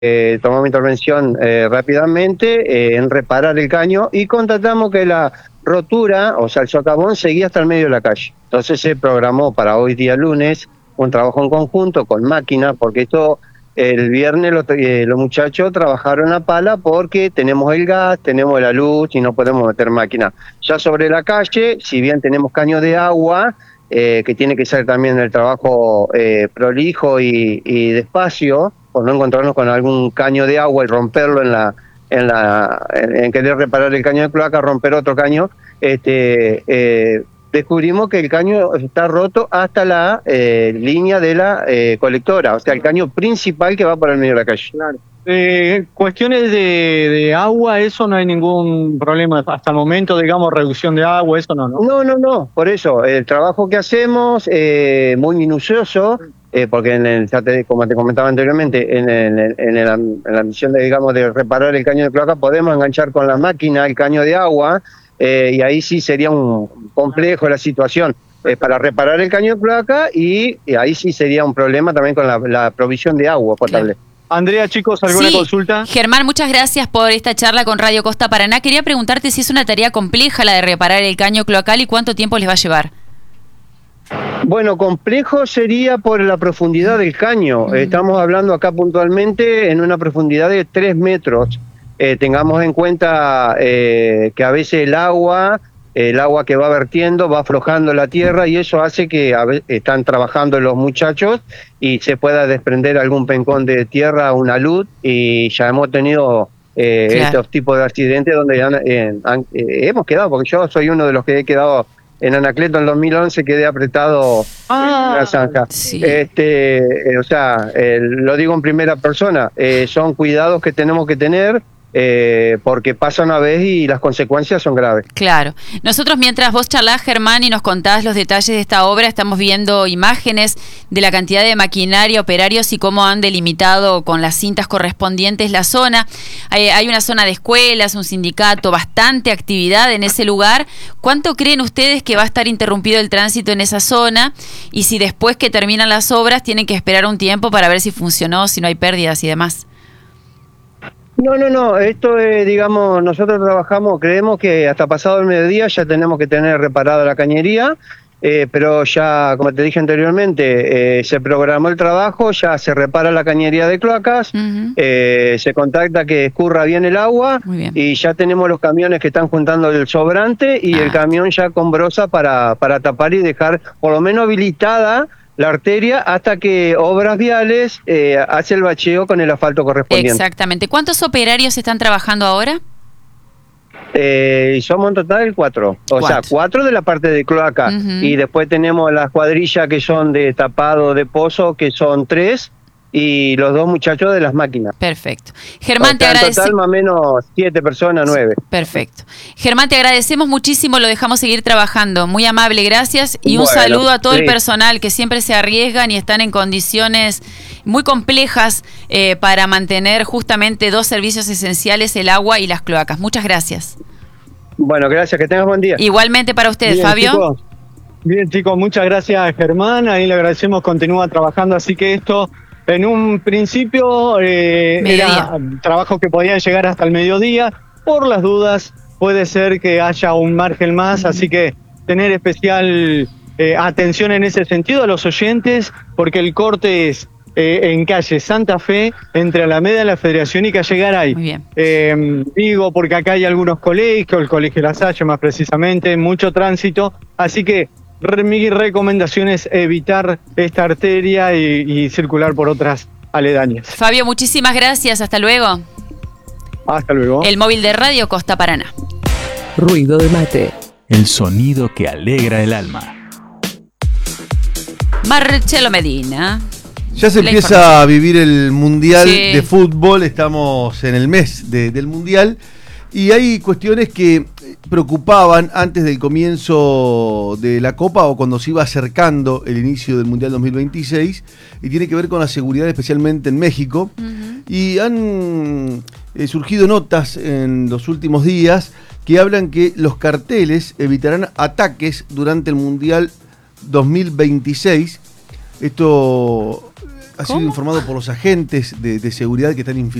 tomamos intervención rápidamente en reparar el caño y constatamos que la rotura, o sea, el socavón seguía hasta el medio de la calle. Entonces se programó para hoy día lunes un trabajo en conjunto con máquina, porque esto el viernes los muchachos trabajaron a pala porque tenemos el gas, tenemos la luz y no podemos meter máquina. Ya sobre la calle, si bien tenemos caño de agua, que tiene que ser también el trabajo prolijo y despacio, por no encontrarnos con algún caño de agua y romperlo en querer reparar el caño de cloaca, romper otro caño, descubrimos que el caño está roto hasta la línea de la colectora, o sea, el caño principal que va por el medio de la calle. Claro. Cuestiones de agua, eso no hay ningún problema hasta el momento, digamos, reducción de agua, eso no. No, por eso, el trabajo que hacemos, muy minucioso, porque como te comentaba anteriormente, en la misión de reparar el caño de cloaca, podemos enganchar con la máquina el caño de agua, y ahí sí sería un complejo la situación para reparar el caño de cloaca, y ahí sí sería un problema también con la provisión de agua potable. Claro. Andrea, chicos, ¿alguna consulta? Germán, muchas gracias por esta charla con Radio Costa Paraná. Quería preguntarte si es una tarea compleja la de reparar el caño cloacal y cuánto tiempo les va a llevar. Bueno, complejo sería por la profundidad del caño. Estamos hablando acá puntualmente en una profundidad de 3 metros. Tengamos en cuenta que a veces el agua que va vertiendo va aflojando la tierra y eso hace que están trabajando los muchachos y se pueda desprender algún pencón de tierra, una luz, y ya hemos tenido estos tipos de accidentes donde hemos quedado, porque yo soy uno de los que he quedado en Anacleto en 2011, quedé apretado en la zanja. Sí. O sea, lo digo en primera persona, son cuidados que tenemos que tener, porque pasa una vez y las consecuencias son graves. Claro. Nosotros, mientras vos charlás, Germán, y nos contás los detalles de esta obra, estamos viendo imágenes de la cantidad de maquinaria, operarios y cómo han delimitado con las cintas correspondientes la zona. Hay una zona de escuelas, un sindicato, bastante actividad en ese lugar. ¿Cuánto creen ustedes que va a estar interrumpido el tránsito en esa zona? Y si después que terminan las obras tienen que esperar un tiempo para ver si funcionó, si no hay pérdidas y demás. No, esto es, digamos, nosotros creemos que hasta pasado el mediodía ya tenemos que tener reparada la cañería, pero ya, como te dije anteriormente, se programó el trabajo, ya se repara la cañería de cloacas, se contacta que escurra bien el agua, y ya tenemos los camiones que están juntando el sobrante y el camión ya con brosa para tapar y dejar por lo menos habilitada la arteria hasta que Obras Viales hace el bacheo con el asfalto correspondiente. Exactamente. ¿Cuántos operarios están trabajando ahora? Somos en total 4. O sea, 4 de la parte de cloaca. Y después tenemos las cuadrillas que son de tapado de pozo, que son 3. Y los 2 muchachos de las máquinas. Perfecto. Germán, te agradecemos. En total, más o menos 7 personas, 9. Perfecto. Germán, te agradecemos muchísimo, lo dejamos seguir trabajando. Muy amable, gracias. Y un saludo a todo el personal que siempre se arriesgan y están en condiciones muy complejas para mantener justamente 2 servicios esenciales, el agua y las cloacas. Muchas gracias. Bueno, gracias, que tengas buen día. Igualmente para ustedes, bien, Fabio. Chicos. Bien, chicos, muchas gracias, Germán. Ahí le agradecemos, continúa trabajando, así que esto... En un principio era trabajo que podían llegar hasta el mediodía. Por las dudas puede ser que haya un margen más, así que tener especial atención en ese sentido a los oyentes, porque el corte es en calle Santa Fe, entre Alameda, la Federación y Calle Garay. Muy bien. Digo porque acá hay algunos colegios, el Colegio La Salle más precisamente, mucho tránsito, así que mi recomendación es evitar esta arteria y circular por otras aledañas. Fabio, muchísimas gracias. Hasta luego. Hasta luego. El móvil de Radio Costa Paraná. Ruido de mate. El sonido que alegra el alma. Marcelo Medina. Ya se empieza a vivir el Mundial de Fútbol. Estamos en el mes del Mundial. Y hay cuestiones que preocupaban antes del comienzo de la Copa o cuando se iba acercando el inicio del Mundial 2026, y tiene que ver con la seguridad, especialmente en México. Y han surgido notas en los últimos días que hablan que los carteles evitarán ataques durante el Mundial 2026. Esto sido informado por los agentes de seguridad que están